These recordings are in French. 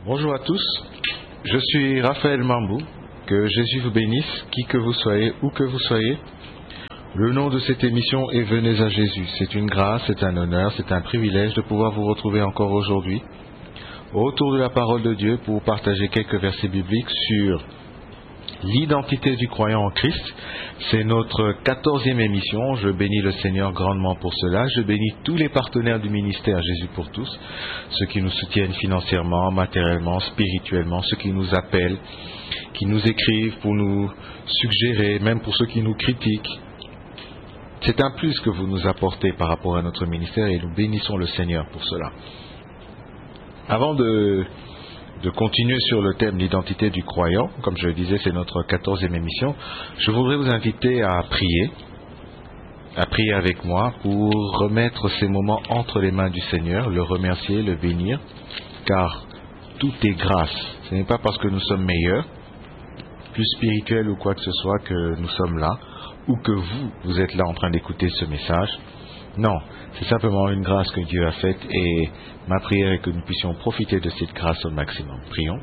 Bonjour à tous, je suis Raphaël Mambou, que Jésus vous bénisse, qui que vous soyez, où que vous soyez. Le nom de cette émission est Venez à Jésus. C'est une grâce, c'est un honneur, c'est un privilège de pouvoir vous retrouver encore aujourd'hui autour de la parole de Dieu pour partager quelques versets bibliques sur l'identité du croyant en Christ. C'est notre 14e émission. Je bénis le Seigneur grandement pour cela. Je bénis tous les partenaires du ministère Jésus pour tous, ceux qui nous soutiennent financièrement, matériellement, spirituellement, ceux qui nous appellent, qui nous écrivent pour nous suggérer, même pour ceux qui nous critiquent. C'est un plus que vous nous apportez par rapport à notre ministère et nous bénissons le Seigneur pour cela. Avant de continuer sur le thème l'identité du croyant, comme je le disais, c'est notre 14e émission, je voudrais vous inviter à prier avec moi pour remettre ces moments entre les mains du Seigneur, le remercier, le bénir, car tout est grâce. Ce n'est pas parce que nous sommes meilleurs, plus spirituels ou quoi que ce soit que nous sommes là, ou que vous êtes là en train d'écouter ce message. Non, c'est simplement une grâce que Dieu a faite et ma prière est que nous puissions profiter de cette grâce au maximum. Prions.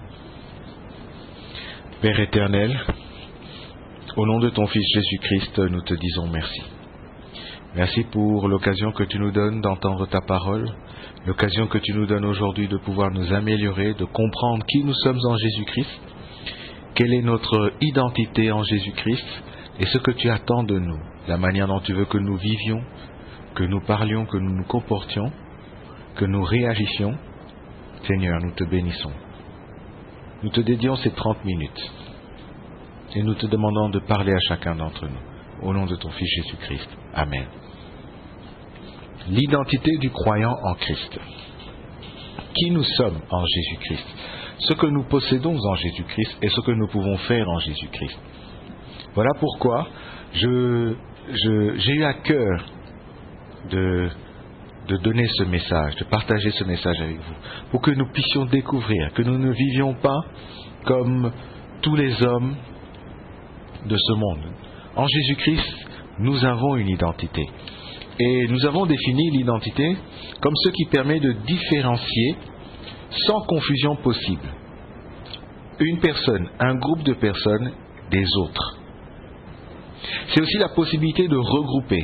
Père éternel, au nom de ton Fils Jésus-Christ, nous te disons merci. Merci pour l'occasion que tu nous donnes d'entendre ta parole, l'occasion que tu nous donnes aujourd'hui de pouvoir nous améliorer, de comprendre qui nous sommes en Jésus-Christ, quelle est notre identité en Jésus-Christ et ce que tu attends de nous, la manière dont tu veux que nous vivions, que nous parlions, que nous nous comportions, que nous réagissions. Seigneur, nous te bénissons. Nous te dédions ces 30 minutes et nous te demandons de parler à chacun d'entre nous. Au nom de ton Fils Jésus-Christ. Amen. L'identité du croyant en Christ. Qui nous sommes en Jésus-Christ. Ce que nous possédons en Jésus-Christ et ce que nous pouvons faire en Jésus-Christ. Voilà pourquoi j'ai eu à cœur de donner ce message, de partager ce message avec vous, pour que nous puissions découvrir que nous ne vivions pas comme tous les hommes de ce monde. En Jésus-Christ, nous avons une identité. Et nous avons défini l'identité comme ce qui permet de différencier sans confusion possible une personne, un groupe de personnes des autres. C'est aussi la possibilité de regrouper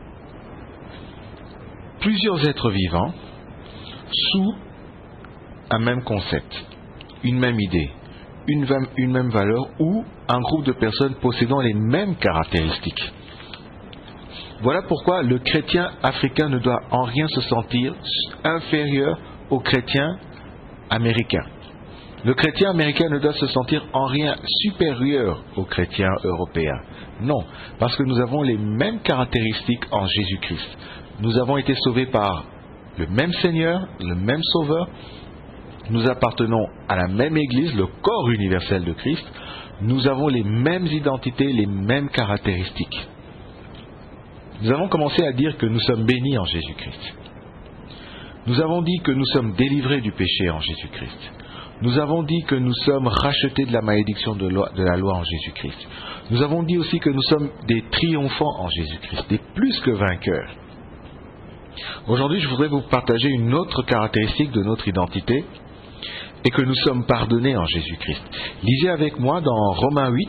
plusieurs êtres vivants sous un même concept, une même idée, une même valeur ou un groupe de personnes possédant les mêmes caractéristiques. Voilà pourquoi le chrétien africain ne doit en rien se sentir inférieur au chrétien américain. Le chrétien américain ne doit se sentir en rien supérieur au chrétien européen. Non, parce que nous avons les mêmes caractéristiques en Jésus-Christ. Nous avons été sauvés par le même Seigneur, le même Sauveur. Nous appartenons à la même Église, le corps universel de Christ. Nous avons les mêmes identités, les mêmes caractéristiques. Nous avons commencé à dire que nous sommes bénis en Jésus-Christ. Nous avons dit que nous sommes délivrés du péché en Jésus-Christ. Nous avons dit que nous sommes rachetés de la malédiction de la loi en Jésus-Christ. Nous avons dit aussi que nous sommes des triomphants en Jésus-Christ, des plus que vainqueurs. Aujourd'hui, je voudrais vous partager une autre caractéristique de notre identité et que nous sommes pardonnés en Jésus-Christ. Lisez avec moi dans Romains 8,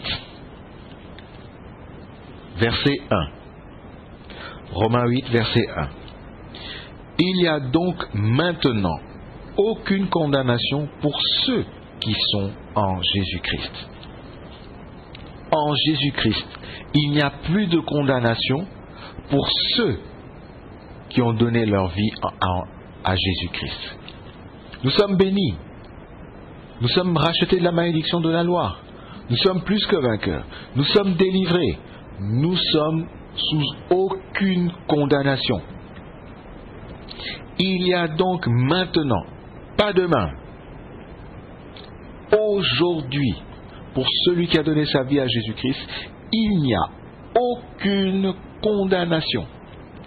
verset 1. Romains 8, verset 1. Il n'y a donc maintenant aucune condamnation pour ceux qui sont en Jésus-Christ. En Jésus-Christ, il n'y a plus de condamnation pour ceux qui ont donné leur vie à Jésus-Christ. Nous sommes bénis. Nous sommes rachetés de la malédiction de la loi. Nous sommes plus que vainqueurs. Nous sommes délivrés. Nous sommes sous aucune condamnation. Il y a donc maintenant, pas demain, aujourd'hui, pour celui qui a donné sa vie à Jésus-Christ, il n'y a aucune condamnation. Pourquoi ?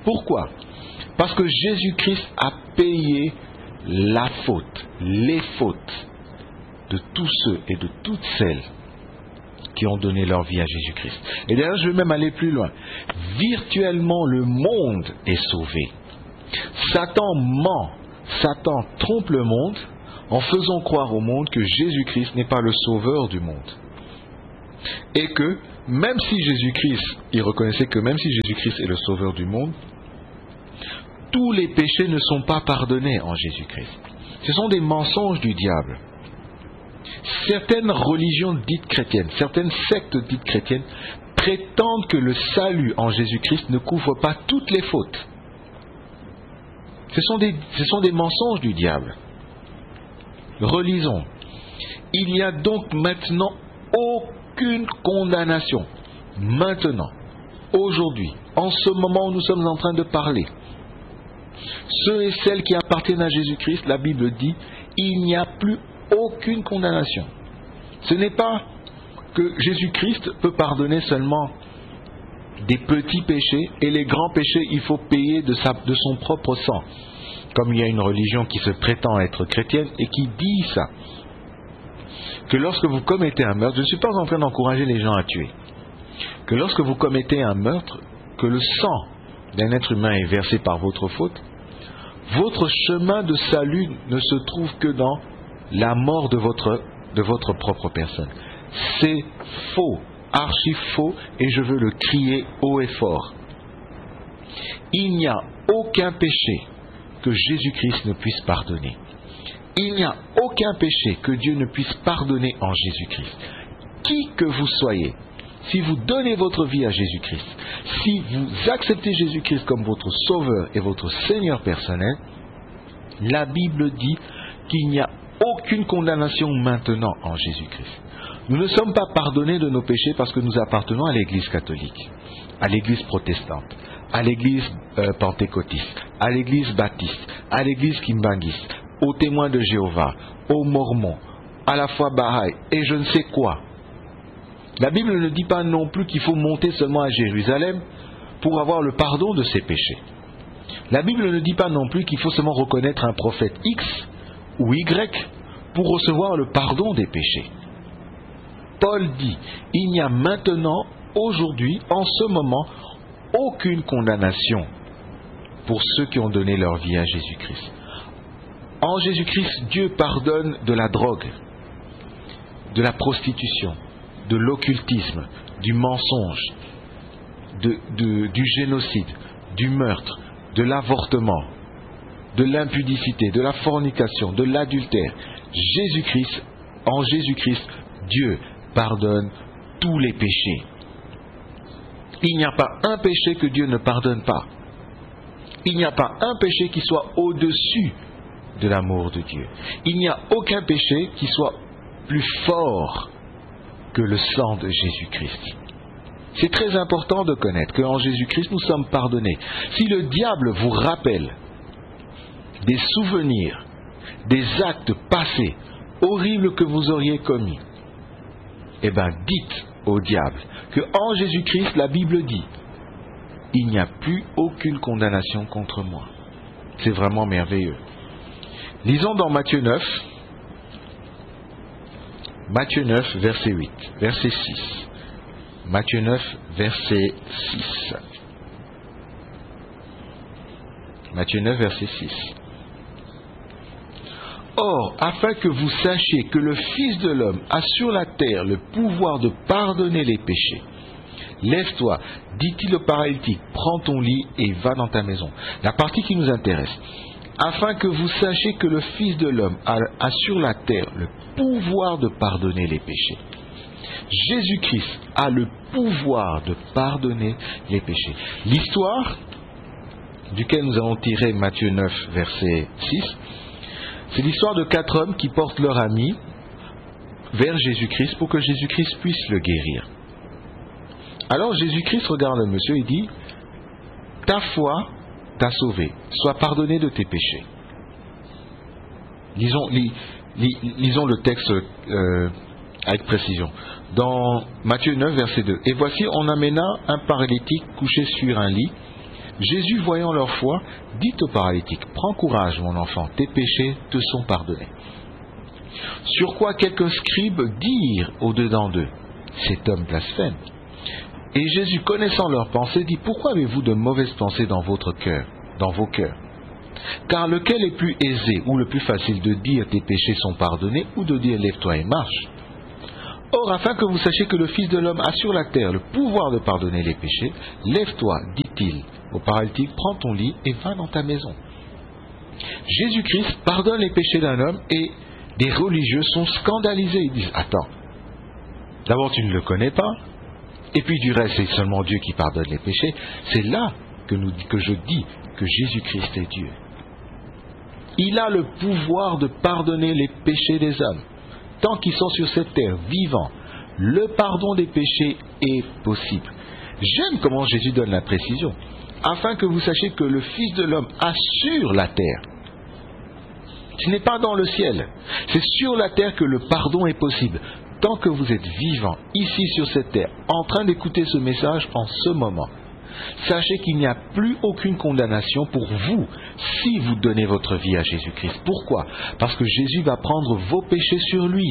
Parce que Jésus-Christ a payé la faute, les fautes de tous ceux et de toutes celles qui ont donné leur vie à Jésus-Christ. Et d'ailleurs, je vais même aller plus loin. Virtuellement, le monde est sauvé. Satan ment, Satan trompe le monde en faisant croire au monde que Jésus-Christ n'est pas le sauveur du monde. Et que, même si Jésus-Christ, il reconnaissait que même si Jésus-Christ est le sauveur du monde, tous les péchés ne sont pas pardonnés en Jésus-Christ. Ce sont des mensonges du diable. Certaines religions dites chrétiennes, certaines sectes dites chrétiennes, prétendent que le salut en Jésus-Christ ne couvre pas toutes les fautes. Ce sont des mensonges du diable. Relisons. Il n'y a donc maintenant aucune condamnation. Maintenant, aujourd'hui, en ce moment où nous sommes en train de parler, ceux et celles qui appartiennent à Jésus-Christ, la Bible dit, il n'y a plus aucune condamnation. Ce n'est pas que Jésus-Christ peut pardonner seulement des petits péchés et les grands péchés, il faut payer de son propre sang. Comme il y a une religion qui se prétend être chrétienne et qui dit ça. Que lorsque vous commettez un meurtre, je ne suis pas en train d'encourager les gens à tuer. Que lorsque vous commettez un meurtre, que le sang d'un être humain est versé par votre faute, votre chemin de salut ne se trouve que dans la mort de votre propre personne. C'est faux, archi faux, et je veux le crier haut et fort. Il n'y a aucun péché que Jésus-Christ ne puisse pardonner. Il n'y a aucun péché que Dieu ne puisse pardonner en Jésus-Christ. Qui que vous soyez, si vous donnez votre vie à Jésus-Christ, si vous acceptez Jésus-Christ comme votre sauveur et votre Seigneur personnel, la Bible dit qu'il n'y a aucune condamnation maintenant en Jésus-Christ. Nous ne sommes pas pardonnés de nos péchés parce que nous appartenons à l'Église catholique, à l'Église protestante, à l'Église pentecôtiste, à l'Église baptiste, à l'Église kimbangiste, aux témoins de Jéhovah, aux mormons, à la foi Baha'i et je ne sais quoi. La Bible ne dit pas non plus qu'il faut monter seulement à Jérusalem pour avoir le pardon de ses péchés. La Bible ne dit pas non plus qu'il faut seulement reconnaître un prophète X ou Y pour recevoir le pardon des péchés. Paul dit, il n'y a maintenant, aujourd'hui, en ce moment, aucune condamnation pour ceux qui ont donné leur vie à Jésus-Christ. En Jésus-Christ, Dieu pardonne de la drogue, de la prostitution, de l'occultisme, du mensonge, du génocide, du meurtre, de l'avortement, de l'impudicité, de la fornication, de l'adultère. Jésus-Christ, en Jésus-Christ, Dieu pardonne tous les péchés. Il n'y a pas un péché que Dieu ne pardonne pas. Il n'y a pas un péché qui soit au-dessus de l'amour de Dieu. Il n'y a aucun péché qui soit plus fort que le sang de Jésus-Christ. C'est très important de connaître qu'en Jésus-Christ, nous sommes pardonnés. Si le diable vous rappelle des souvenirs, des actes passés, horribles que vous auriez commis, eh bien, dites au diable que en Jésus-Christ, la Bible dit, il n'y a plus aucune condamnation contre moi. C'est vraiment merveilleux. Lisons dans Matthieu 9, verset 8, verset 6. Matthieu 9, verset 6. Matthieu 9, verset 6. Or, afin que vous sachiez que le Fils de l'homme a sur la terre le pouvoir de pardonner les péchés, lève-toi, dit-il au paralytique, prends ton lit et va dans ta maison. La partie qui nous intéresse. Afin que vous sachiez que le Fils de l'homme a sur la terre le pouvoir de pardonner les péchés. Jésus-Christ a le pouvoir de pardonner les péchés. L'histoire duquel nous avons tiré Matthieu 9, verset 6, c'est l'histoire de 4 hommes qui portent leur ami vers Jésus-Christ pour que Jésus-Christ puisse le guérir. Alors Jésus-Christ regarde le monsieur et dit, ta foi t'a sauvé, sois pardonné de tes péchés. Lisons le texte avec précision. Dans Matthieu 9, verset 2. Et voici, on amena un paralytique couché sur un lit. Jésus, voyant leur foi, dit au paralytique, prends courage, mon enfant, tes péchés te sont pardonnés. Sur quoi quelques scribes dirent au-dedans d'eux, cet homme blasphème. Et Jésus, connaissant leurs pensées, dit, pourquoi avez-vous de mauvaises pensées dans vos cœurs? Car lequel est plus aisé ou le plus facile de dire tes péchés sont pardonnés ou de dire lève-toi et marche? Or, afin que vous sachiez que le Fils de l'homme a sur la terre le pouvoir de pardonner les péchés, lève-toi, dit-il au paralytique, prends ton lit et va dans ta maison. Jésus-Christ pardonne les péchés d'un homme et des religieux sont scandalisés. Ils disent, attends, d'abord tu ne le connais pas, et puis du reste c'est seulement Dieu qui pardonne les péchés. C'est là que je dis que Jésus-Christ est Dieu. Il a le pouvoir de pardonner les péchés des hommes. Tant qu'ils sont sur cette terre, vivants, le pardon des péchés est possible. J'aime comment Jésus donne la précision. Afin que vous sachiez que le Fils de l'homme assure la terre. Ce n'est pas dans le ciel. C'est sur la terre que le pardon est possible. Tant que vous êtes vivants, ici sur cette terre, en train d'écouter ce message en ce moment, sachez qu'il n'y a plus aucune condamnation pour vous si vous donnez votre vie à Jésus-Christ. Pourquoi? Parce que Jésus va prendre vos péchés sur lui.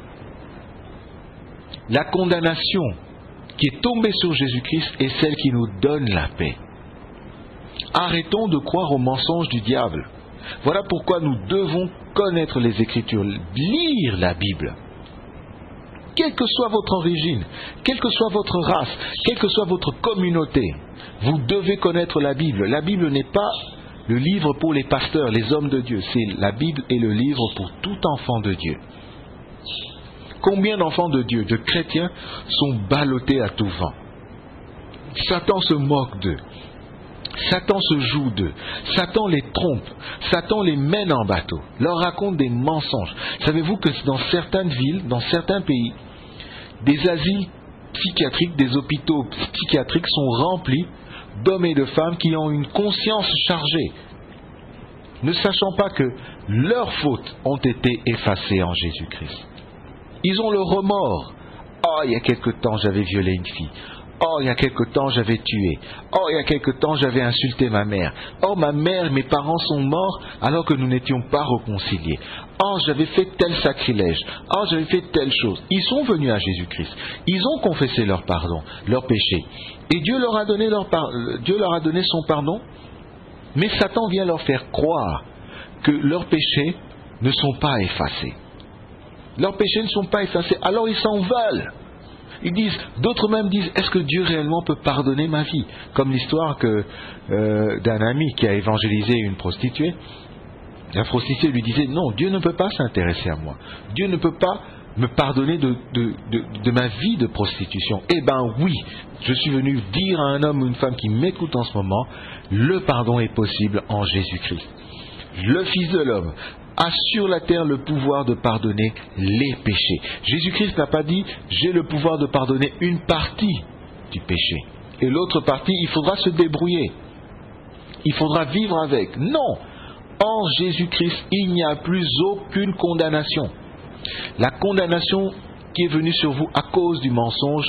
La condamnation qui est tombée sur Jésus-Christ est celle qui nous donne la paix. Arrêtons de croire aux mensonges du diable. Voilà pourquoi nous devons connaître les Écritures, lire la Bible. Quelle que soit votre origine, quelle que soit votre race, quelle que soit votre communauté, vous devez connaître la Bible. La Bible n'est pas le livre pour les pasteurs, les hommes de Dieu. La Bible est le livre pour tout enfant de Dieu. Combien d'enfants de Dieu, de chrétiens, sont ballottés à tout vent? Satan se moque d'eux. Satan se joue d'eux. Satan les trompe. Satan les mène en bateau. Leur raconte des mensonges. Savez-vous que dans certaines villes, dans certains pays, des asiles psychiatriques, des hôpitaux psychiatriques sont remplis d'hommes et de femmes qui ont une conscience chargée, ne sachant pas que leurs fautes ont été effacées en Jésus-Christ. Ils ont le remords. Oh, il y a quelque temps, j'avais violé une fille. Oh, il y a quelque temps, j'avais tué. Oh, il y a quelque temps, j'avais insulté ma mère. Oh, ma mère et mes parents sont morts alors que nous n'étions pas réconciliés. Oh, j'avais fait tel sacrilège. Oh, j'avais fait telle chose. Ils sont venus à Jésus-Christ. Ils ont confessé leur pardon, leur péché. Et Dieu leur a donné son pardon. Mais Satan vient leur faire croire que leurs péchés ne sont pas effacés. Leurs péchés ne sont pas effacés. Alors ils s'en veulent. Ils disent, d'autres même disent, est-ce que Dieu réellement peut pardonner ma vie? Comme l'histoire d'un ami qui a évangélisé une prostituée. La prostituée lui disait, non, Dieu ne peut pas s'intéresser à moi. Dieu ne peut pas me pardonner de ma vie de prostitution. Eh bien oui, je suis venu dire à un homme ou une femme qui m'écoute en ce moment, le pardon est possible en Jésus-Christ. Le Fils de l'homme a sur la terre le pouvoir de pardonner les péchés. Jésus-Christ n'a pas dit « j'ai le pouvoir de pardonner une partie du péché ». Et l'autre partie, il faudra se débrouiller. Il faudra vivre avec. Non! En Jésus-Christ, il n'y a plus aucune condamnation. La condamnation qui est venue sur vous à cause du mensonge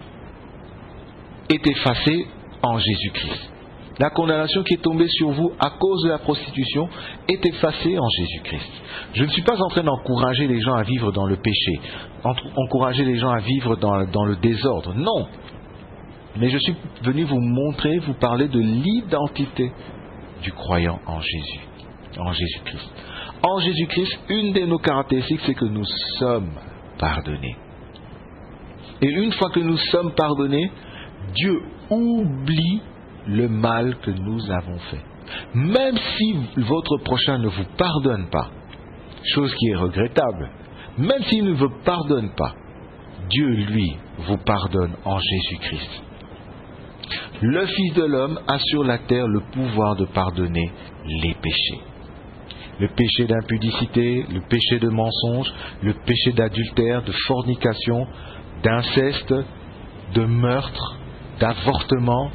est effacée en Jésus-Christ. La condamnation qui est tombée sur vous à cause de la prostitution est effacée en Jésus-Christ. Je ne suis pas en train d'encourager les gens à vivre dans le péché, encourager les gens à vivre dans le désordre. Non. Mais je suis venu vous montrer, vous parler de l'identité du croyant en Jésus, en Jésus-Christ. En Jésus-Christ, une de nos caractéristiques, c'est que nous sommes pardonnés. Et une fois que nous sommes pardonnés, Dieu oublie le mal que nous avons fait. Même si votre prochain ne vous pardonne pas, chose qui est regrettable, même s'il ne vous pardonne pas, Dieu, lui, vous pardonne en Jésus-Christ. Le Fils de l'homme a sur la terre le pouvoir de pardonner les péchés. Le péché d'impudicité, le péché de mensonge, le péché d'adultère, de fornication, d'inceste, de meurtre, d'avortement,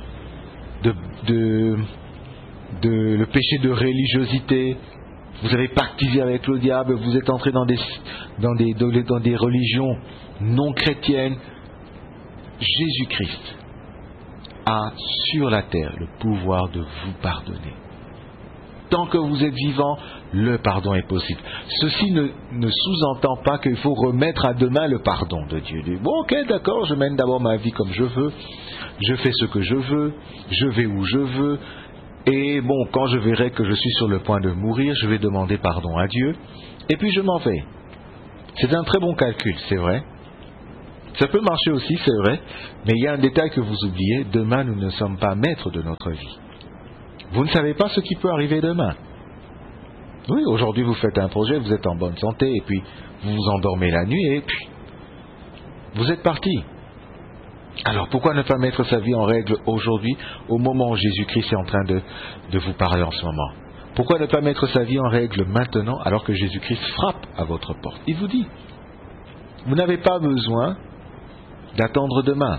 le péché de religiosité. Vous avez pactisé avec le diable, vous êtes entré dans des religions non chrétiennes. Jésus-Christ a sur la terre le pouvoir de vous pardonner. Tant que vous êtes vivant, le pardon est possible. Ceci ne sous-entend pas qu'il faut remettre à demain le pardon de Dieu. Bon, ok, d'accord, je mène d'abord ma vie comme je veux, je fais ce que je veux, je vais où je veux. Et bon, quand je verrai que je suis sur le point de mourir, je vais demander pardon à Dieu, et puis je m'en vais. C'est un très bon calcul, c'est vrai. Ça peut marcher aussi, c'est vrai, mais il y a un détail que vous oubliez, demain nous ne sommes pas maîtres de notre vie. Vous ne savez pas ce qui peut arriver demain. Oui, aujourd'hui vous faites un projet, vous êtes en bonne santé, et puis vous vous endormez la nuit, et puis vous êtes parti. Alors pourquoi ne pas mettre sa vie en règle aujourd'hui, au moment où Jésus-Christ est en train de vous parler en ce moment? Pourquoi ne pas mettre sa vie en règle maintenant, alors que Jésus-Christ frappe à votre porte? Il vous dit, vous n'avez pas besoin d'attendre demain.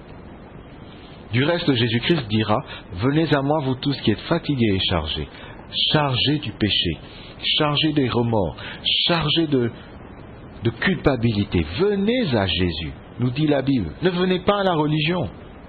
Du reste, Jésus-Christ dira, venez à moi vous tous qui êtes fatigués et chargés du péché, chargés des remords, chargés de culpabilité. Venez à Jésus, nous dit la Bible. Ne venez pas à la religion.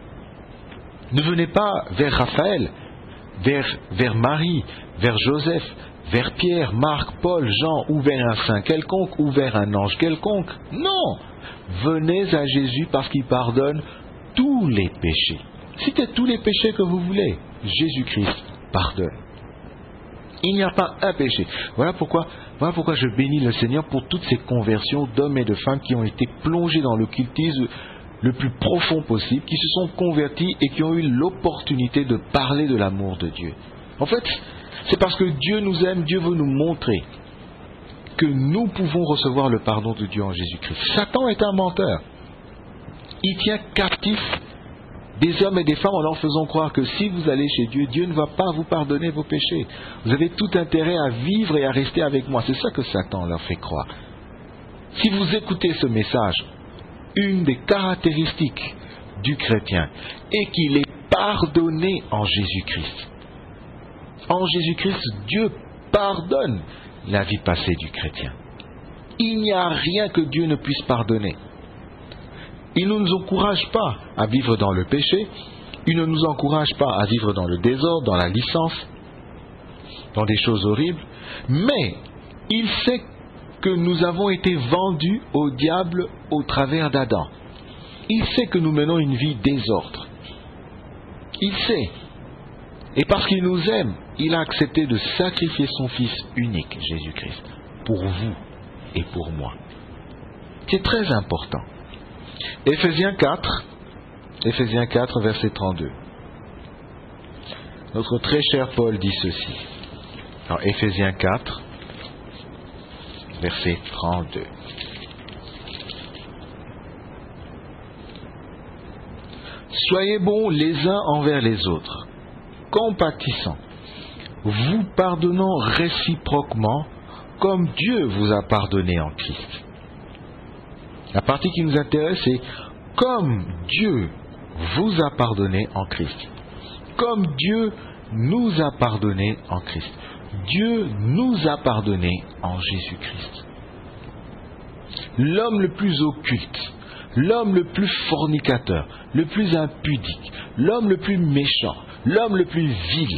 Ne venez pas vers Raphaël, vers Marie, vers Joseph, vers Pierre, Marc, Paul, Jean, ou vers un saint quelconque, ou vers un ange quelconque. Non! Venez à Jésus parce qu'il pardonne tous les péchés. Citez tous les péchés que vous voulez. Jésus-Christ pardonne. Il n'y a pas un péché. Voilà pourquoi je bénis le Seigneur pour toutes ces conversions d'hommes et de femmes qui ont été plongés dans l'occultisme le plus profond possible, qui se sont convertis et qui ont eu l'opportunité de parler de l'amour de Dieu. En fait, c'est parce que Dieu nous aime, Dieu veut nous montrer que nous pouvons recevoir le pardon de Dieu en Jésus-Christ. Satan est un menteur. Il tient captif des hommes et des femmes en leur faisant croire que si vous allez chez Dieu, Dieu ne va pas vous pardonner vos péchés. Vous avez tout intérêt à vivre et à rester avec moi. C'est ça que Satan leur fait croire. Si vous écoutez ce message, une des caractéristiques du chrétien est qu'il est pardonné en Jésus-Christ. En Jésus-Christ, Dieu pardonne la vie passée du chrétien. Il n'y a rien que Dieu ne puisse pardonner. Il ne nous encourage pas à vivre dans le péché, il ne nous encourage pas à vivre dans le désordre, dans la licence, dans des choses horribles, mais il sait que nous avons été vendus au diable au travers d'Adam. Il sait que nous menons une vie désordre. Il sait. Et parce qu'il nous aime, il a accepté de sacrifier son Fils unique, Jésus-Christ, pour vous et pour moi. C'est très important. Éphésiens 4, verset 32. Notre très cher Paul dit ceci. Alors, Éphésiens 4, verset 32. Soyez bons les uns envers les autres, compatissants, vous pardonnant réciproquement, comme Dieu vous a pardonné en Christ. La partie qui nous intéresse, c'est comme Dieu vous a pardonné en Christ. Comme Dieu nous a pardonné en Christ. Dieu nous a pardonné en Jésus-Christ. L'homme le plus occulte, l'homme le plus fornicateur, le plus impudique, l'homme le plus méchant, l'homme le plus vil,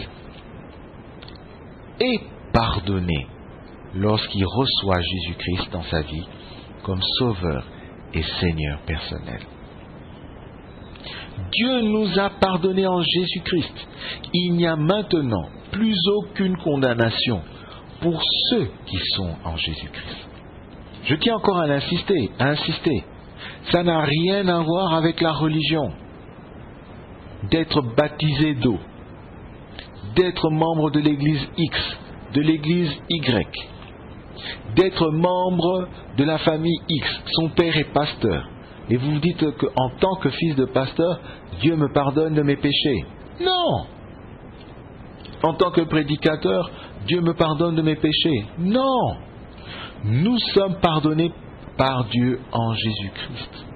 est pardonné lorsqu'il reçoit Jésus-Christ dans sa vie comme sauveur et Seigneur personnel. Dieu nous a pardonné en Jésus-Christ. Il n'y a maintenant plus aucune condamnation pour ceux qui sont en Jésus-Christ. Je tiens encore à insister. Ça n'a rien à voir avec la religion. D'être baptisé d'eau, d'être membre de l'église X, de l'église Y, d'être membre de la famille X, son père est pasteur, et vous vous dites qu'en tant que fils de pasteur, Dieu me pardonne de mes péchés. Non! En tant que prédicateur, Dieu me pardonne de mes péchés. Non! Nous sommes pardonnés par Dieu en Jésus-Christ.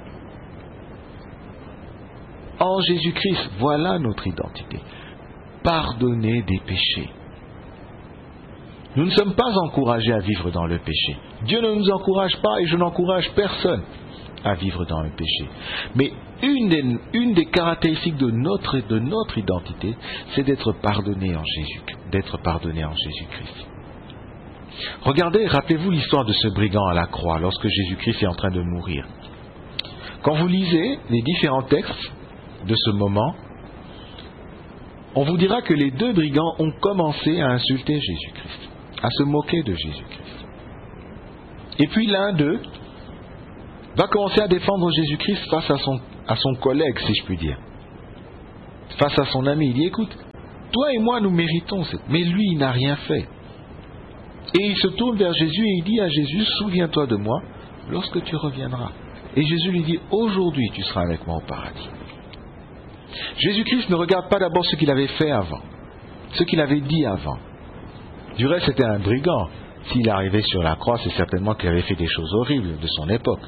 En Jésus-Christ, voilà notre identité. Pardonner des péchés. Nous ne sommes pas encouragés à vivre dans le péché. Dieu ne nous encourage pas et je n'encourage personne à vivre dans le péché. Mais une des caractéristiques de notre identité, c'est d'être pardonné en Jésus-Christ. Regardez, rappelez-vous l'histoire de ce brigand à la croix lorsque Jésus-Christ est en train de mourir. Quand vous lisez les différents textes de ce moment, on vous dira que les deux brigands ont commencé à insulter Jésus-Christ, à se moquer de Jésus-Christ. Et puis l'un d'eux va commencer à défendre Jésus-Christ face à son collègue, si je puis dire. Face à son ami, il dit, écoute, toi et moi nous méritons, mais lui il n'a rien fait. Et il se tourne vers Jésus et il dit à Jésus, souviens-toi de moi lorsque tu reviendras. Et Jésus lui dit, aujourd'hui tu seras avec moi au paradis. Jésus-Christ ne regarde pas d'abord ce qu'il avait fait avant, ce qu'il avait dit avant. Du reste, c'était un brigand. S'il arrivait sur la croix, c'est certainement qu'il avait fait des choses horribles de son époque.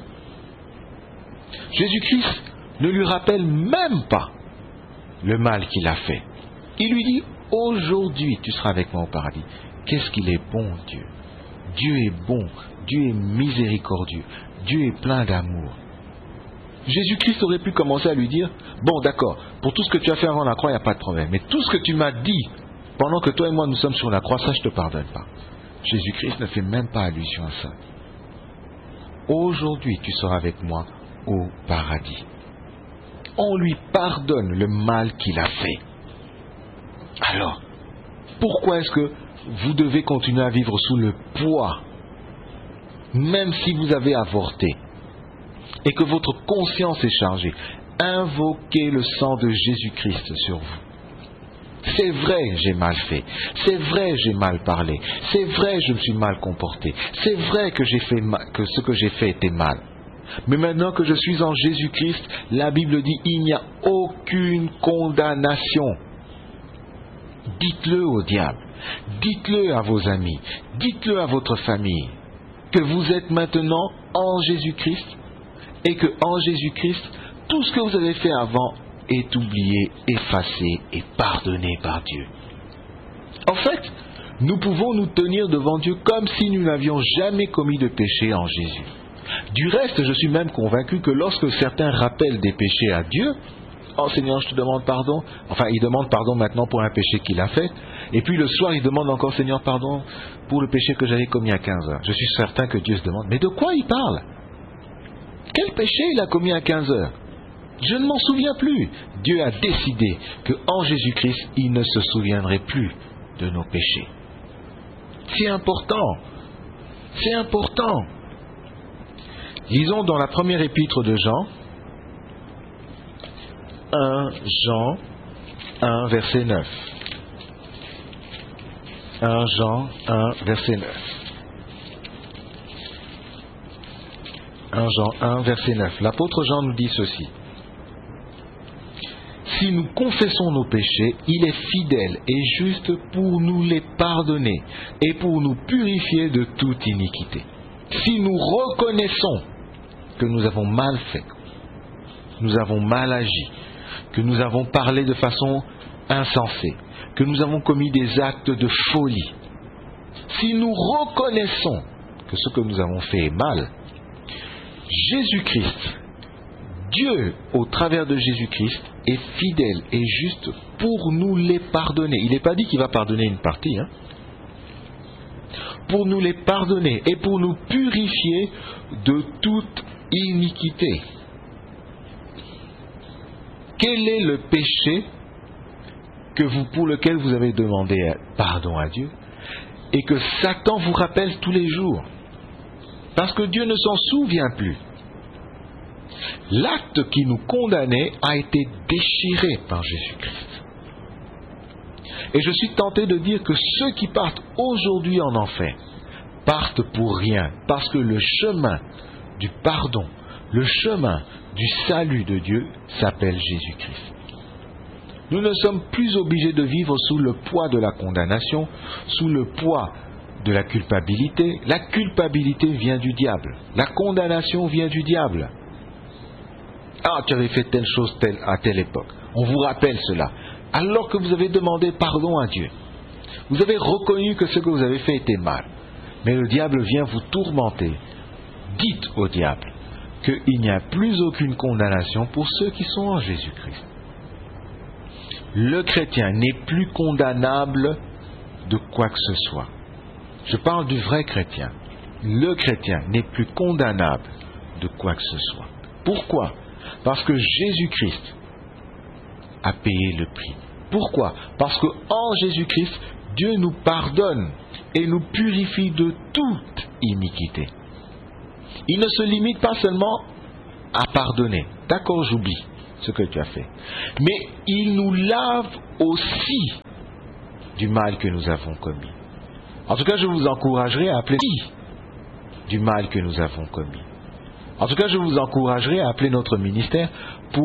Jésus-Christ ne lui rappelle même pas le mal qu'il a fait. Il lui dit, aujourd'hui tu seras avec moi au paradis. Qu'est-ce qu'il est bon, Dieu. Dieu est bon, Dieu est miséricordieux, Dieu est plein d'amour. Jésus-Christ aurait pu commencer à lui dire, bon d'accord, pour tout ce que tu as fait avant la croix, il n'y a pas de problème, mais tout ce que tu m'as dit pendant que toi et moi nous sommes sur la croix, ça je ne te pardonne pas. Jésus-Christ ne fait même pas allusion à ça. Aujourd'hui tu seras avec moi au paradis. On lui pardonne le mal qu'il a fait. Alors, pourquoi est-ce que vous devez continuer à vivre sous le poids, même si vous avez avorté, et que votre conscience est chargée? Invoquez le sang de Jésus-Christ sur vous. C'est vrai, j'ai mal fait. C'est vrai, j'ai mal parlé. C'est vrai, je me suis mal comporté. C'est vrai que que ce que j'ai fait était mal. Mais maintenant que je suis en Jésus-Christ, la Bible dit, il n'y a aucune condamnation. Dites-le au diable. Dites-le à vos amis. Dites-le à votre famille. Que vous êtes maintenant en Jésus-Christ et que en Jésus-Christ, tout ce que vous avez fait avant est oublié, effacé et pardonné par Dieu. En fait, nous pouvons nous tenir devant Dieu comme si nous n'avions jamais commis de péché en Jésus. Du reste, je suis même convaincu que lorsque certains rappellent des péchés à Dieu, « Oh Seigneur, je te demande pardon », enfin il demande pardon maintenant pour un péché qu'il a fait, et puis le soir il demande encore « Seigneur, pardon pour le péché que j'avais commis à 15 heures ». Je suis certain que Dieu se demande « Mais de quoi il parle ? Quel péché il a commis à 15 heures ? Je ne m'en souviens plus. » Dieu a décidé qu'en Jésus-Christ, il ne se souviendrait plus de nos péchés. C'est important. C'est important. Lisons dans la première épître de Jean, 1 Jean 1, verset 9. 1 Jean 1, verset 9. 1 Jean 1, verset 9. L'apôtre Jean nous dit ceci. Si nous confessons nos péchés, il est fidèle et juste pour nous les pardonner et pour nous purifier de toute iniquité. Si nous reconnaissons que nous avons mal fait, nous avons mal agi, que nous avons parlé de façon insensée, que nous avons commis des actes de folie, si nous reconnaissons que ce que nous avons fait est mal, Jésus-Christ, Dieu, au travers de Jésus-Christ, est fidèle et juste pour nous les pardonner. Il n'est pas dit qu'il va pardonner une partie, pour nous les pardonner et pour nous purifier de toute iniquité. Quel est le péché pour lequel vous avez demandé pardon à Dieu et que Satan vous rappelle tous les jours? Parce que Dieu ne s'en souvient plus. L'acte qui nous condamnait a été déchiré par Jésus-Christ. Et je suis tenté de dire que ceux qui partent aujourd'hui en enfer partent pour rien, parce que le chemin du pardon, le chemin du salut de Dieu s'appelle Jésus-Christ. Nous ne sommes plus obligés de vivre sous le poids de la condamnation, sous le poids de la culpabilité. La culpabilité vient du diable. La condamnation vient du diable. Ah, tu avais fait telle chose à telle époque. On vous rappelle cela. Alors que vous avez demandé pardon à Dieu. Vous avez reconnu que ce que vous avez fait était mal. Mais le diable vient vous tourmenter. Dites au diable qu'il n'y a plus aucune condamnation pour ceux qui sont en Jésus-Christ. Le chrétien n'est plus condamnable de quoi que ce soit. Je parle du vrai chrétien. Le chrétien n'est plus condamnable de quoi que ce soit. Pourquoi ? Parce que Jésus-Christ a payé le prix. Pourquoi? Parce qu'en Jésus-Christ, Dieu nous pardonne et nous purifie de toute iniquité. Il ne se limite pas seulement à pardonner. D'accord, j'oublie ce que tu as fait. Mais il nous lave aussi du mal que nous avons commis. En tout cas, je vous encouragerai à appeler du mal que nous avons commis. En tout cas, je vous encouragerai à appeler notre ministère pour